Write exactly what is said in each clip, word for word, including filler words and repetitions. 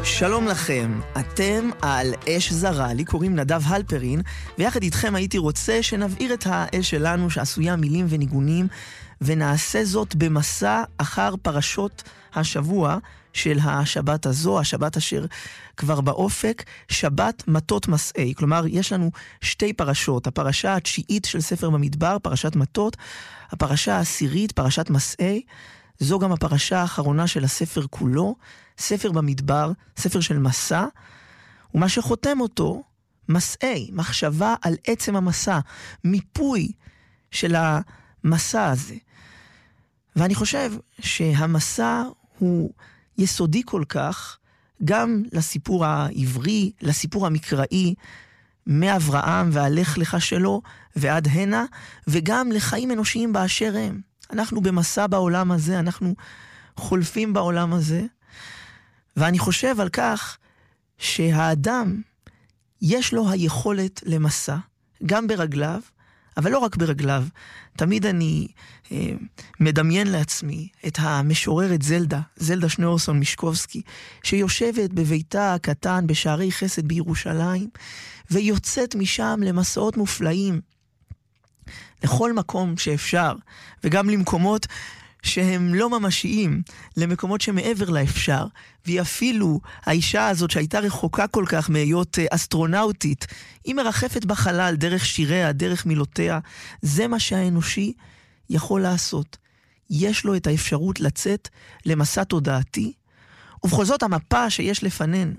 שלום לכם, אתם על אש זרה, לי קוראים נדב הלפרין, ויחד איתכם הייתי רוצה שנבעיר את האש שלנו שעשויה מילים וניגונים, ונעשה זאת במסע אחר פרשות השבוע של השבת הזו, השבת אשר כבר באופק, שבת מטות מסעי. כלומר, יש לנו שתי פרשות, הפרשה התשיעית של ספר במדבר, פרשת מטות, הפרשה העשירית, פרשת מסעי, זו גם הפרשה האחרונה של הספר כולו, ספר במדבר, ספר של מסע, ומה שחותם אותו, מסעי, מחשבה על עצם המסע, מיפוי של המסע הזה. ואני חושב שהמסע הוא יסודי כל כך, גם לסיפור העברי, לסיפור המקראי, מאברהם והלך לך שלו ועד הנה, וגם לחיים אנושיים באשר הם. אנחנו במסע בעולם הזה, אנחנו חולפים בעולם הזה, ואני חושב על כך שהאדם יש לו היכולת למסע, גם ברגליו, אבל לא רק ברגליו. תמיד אני אה, מדמיין לעצמי את המשוררת זלדה, זלדה שניאורסון מישקובסקי, שיושבת בביתה הקטן בשערי חסד בירושלים, ויוצאת משם למסעות מופלאים, לכל מקום שאפשר, וגם למקומות שהם לא ממשיים, למקומות שמעבר לאפשר, והיא אפילו, האישה הזאת שהייתה רחוקה כל כך מהיות אסטרונאוטית, היא מרחפת בחלל דרך שיריה, דרך מילותיה, זה מה שהאנושי יכול לעשות. יש לו את האפשרות לצאת למסע תודעתי, ובכל זאת המפה שיש לפנינו,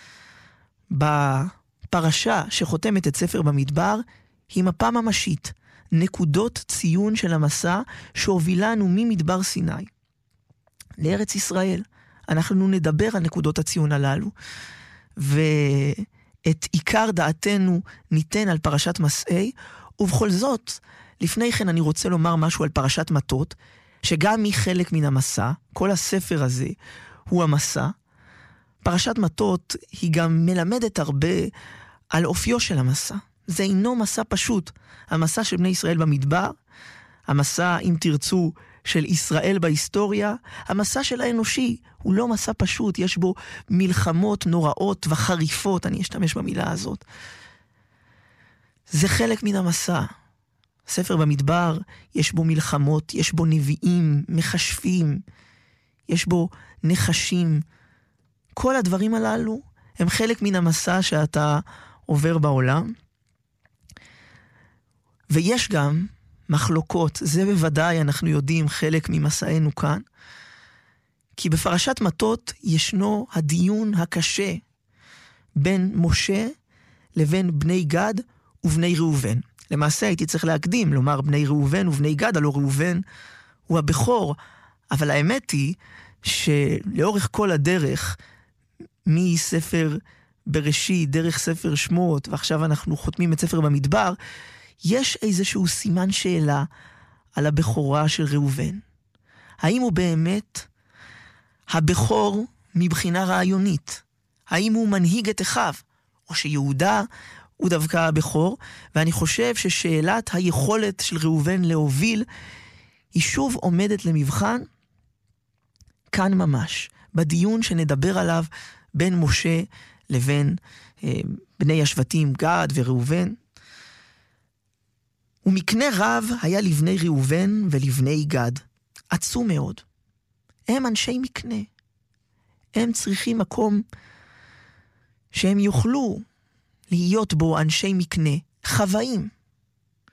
בפרשה שחותמת את ספר במדבר, היא מפה ממשית, נקודות ציון של המסע שהובילנו ממדבר סיני לארץ ישראל. אנחנו נדבר על נקודות הציון הללו, ואת עיקר דעתנו ניתן על פרשת מסעי, ובכל זאת, לפני כן אני רוצה לומר משהו על פרשת מטות, שגם היא חלק מן המסע, כל הספר הזה הוא המסע. פרשת מטות היא גם מלמדת הרבה על אופיו של המסע. זה אינו מסע פשוט. המסע של בני ישראל במדבר, המסע, אם תרצו, של ישראל בהיסטוריה, המסע של האנושי הוא לא מסע פשוט, יש בו מלחמות נוראות וחריפות, אני אשתמש במילה הזאת. זה חלק מן המסע. ספר במדבר, יש בו מלחמות, יש בו נביאים, מחשבים, יש בו נחשים. כל הדברים הללו הם חלק מן המסע שאתה עובר בעולם. ויש גם מחלוקות, זה בוודאי אנחנו יודעים חלק ממסענו כאן, כי בפרשת מטות ישנו הדיון הקשה בין משה לבין בני גד ובני ראובן. למעשה הייתי צריך להקדים, לומר בני ראובן ובני גד, הלא ראובן הוא הבכור, אבל האמת היא שלאורך כל הדרך, מספר בראשית, דרך ספר שמות, ועכשיו אנחנו חותמים את ספר במדבר, יש איזשהו סימן שאלה על הבכורה של ראובן. האם הוא באמת הבכור מבחינה רעיונית? האם הוא מנהיג את אחיו? או שיהודה הוא דווקא הבכור? ואני חושב ששאלת היכולת של ראובן להוביל היא שוב עומדת למבחן כאן ממש, בדיון שנדבר עליו בין משה לבין אה, בני השבטים גד וראובן. ומקנה רב היה לבני ראובן ולבני גד, עצום מאוד. הם אנשי מקנה. הם צריכים מקום שהם יוכלו להיות בו אנשי מקנה, חוואים.